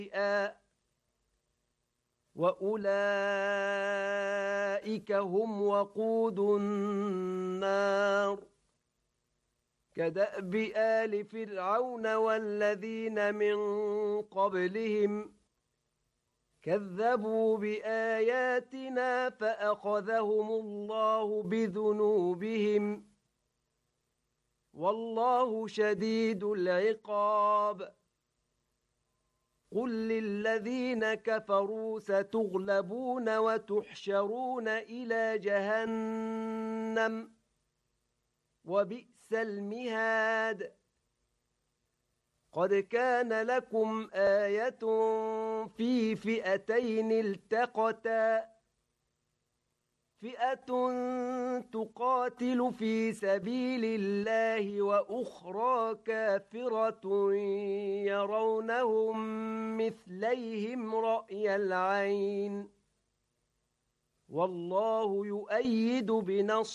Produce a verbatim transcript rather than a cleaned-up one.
وأولئك هم وقود النار كدأب آل فرعون والذين من قبلهم كذبوا بآياتنا فأخذهم الله بذنوبهم والله شديد العقاب قل للذين كفروا ستغلبون وتحشرون إلى جهنم وبئس المهاد قد كان لكم آية في فئتين التقتا فئة تقاتل في سبيل الله وأخرى كافرة يرونهم مثليهم رأي العين والله يؤيد بنصره